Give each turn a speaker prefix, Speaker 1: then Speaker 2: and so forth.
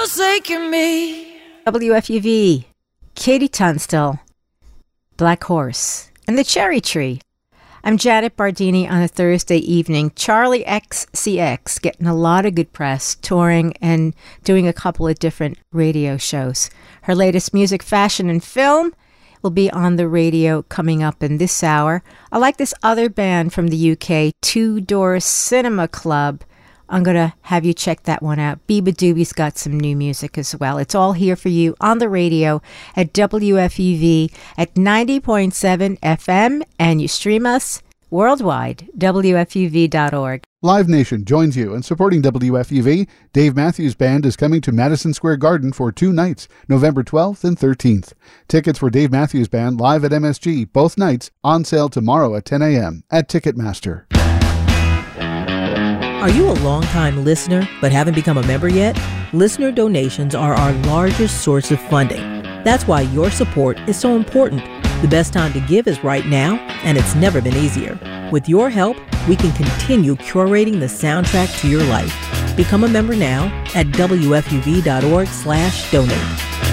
Speaker 1: forsaken me.
Speaker 2: WFUV, Katie Tunstall, Black Horse, and the Cherry Tree. I'm Janet Bardini on a Thursday evening. Charlie XCX getting a lot of good press, touring and doing a couple of different radio shows. Her latest music, fashion, and film will be on the radio coming up in this hour. I like this other band from the UK, Two Door Cinema Club. I'm going to have you check that one out. Biba Doobie's got some new music as well. It's all here for you on the radio at WFUV at 90.7 FM, and you stream us worldwide, WFUV.org.
Speaker 3: Live Nation joins you in supporting WFUV. Dave Matthews Band is coming to Madison Square Garden for 2 nights, November 12th and 13th. Tickets for Dave Matthews Band live at MSG, both nights, on sale tomorrow at 10 a.m. at Ticketmaster.
Speaker 4: Are you a long-time listener but haven't become a member yet? Listener donations are our largest source of funding. That's why your support is so important. The best time to give is right now, and it's never been easier. With your help, we can continue curating the soundtrack to your life. Become a member now at WFUV.org/donate.